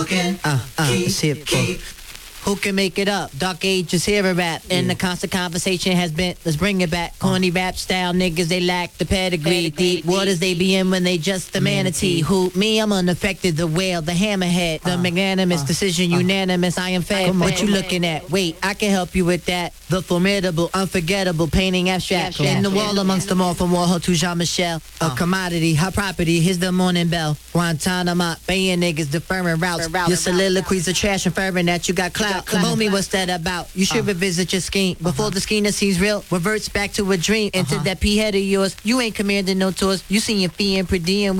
cooking. Keep. Who can make it up? Dark ages hear a rap. And the constant conversation has been, let's bring it back. Corny rap style niggas, they lack the pedigree. Deep waters they be in when they just the manatee. Who? Me, I'm unaffected. The whale, the hammerhead. The magnanimous decision, unanimous. I am fed. What you looking at? Wait, I can help you with that. The formidable, unforgettable, painting abstract. In the wall amongst them all from Warhol to Jean-Michel. A commodity, high property, here's the morning bell. Guantanamo, baying niggas, deferring routes. Your soliloquies are trash, inferring that you got clout. Homie, what's that about? You should revisit your scheme. Before the scheme that seems real reverts back to a dream. Into that P head of yours. You ain't commanding no tours. You seen your fee and per diem.